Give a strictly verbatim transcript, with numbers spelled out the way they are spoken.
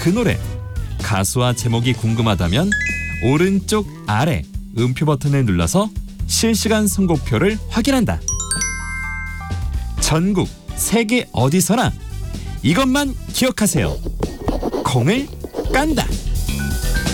그 노래 가수와 제목이 궁금하다면 오른쪽 아래 음표 버튼을 눌러서 실시간 선곡표를 확인한다. 전국 세계 어디서나 이것만 기억하세요. 콩을 깐다.